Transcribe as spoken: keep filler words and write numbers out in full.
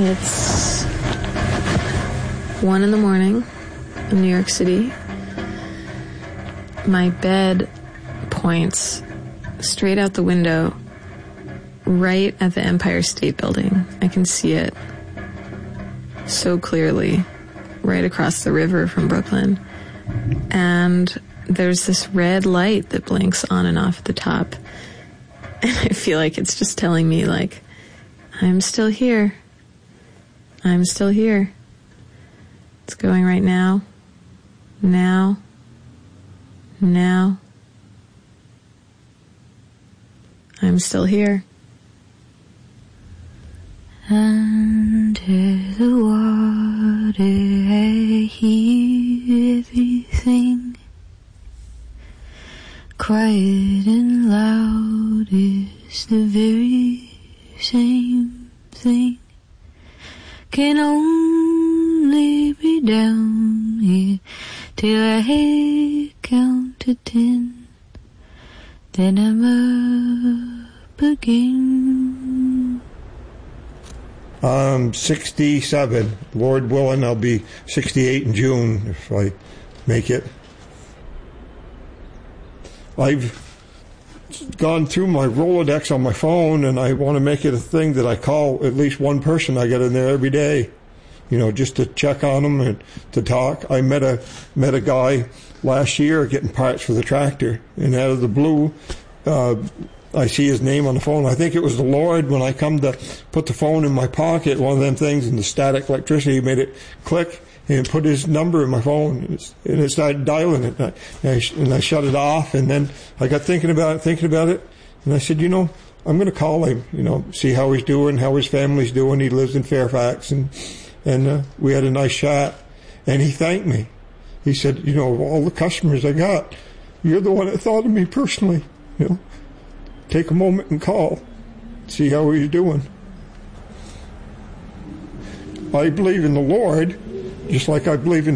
It's one in the morning in New York City. My bed points straight out the window, right at the Empire State Building. I can see it so clearly, right across the river from Brooklyn. And there's this red light that blinks on and off at the top. And I feel like it's just telling me, like, I'm still here. I'm still here. It's going right now. Now. Now. I'm still here. Under the water I hear everything. Quiet and loud is the very same thing. Can only be down here till I count to ten. Then I'm up again. I'm sixty-seven. Lord willing, I'll be sixty-eight in June if I make it. I've gone through my Rolodex on my phone, and I want to make it a thing that I call at least one person I get in there every day, you know, just to check on them and to talk. I met a met a guy last year getting parts for the tractor, and out of the blue, uh, I see his name on the phone. I think it was the Lord. When I come to put the phone in my pocket, one of them things, and the static electricity made it click, and put his number in my phone, and it started dialing it. And I, and I shut it off, and then I got thinking about it, thinking about it, and I said, you know, I'm going to call him, you know, see how he's doing, how his family's doing. He lives in Fairfax, and and uh, we had a nice chat, and he thanked me. He said, you know, of all the customers I got, you're the one that thought of me personally, you know. Take a moment and call, see how he's doing. I believe in the Lord, just like I believe in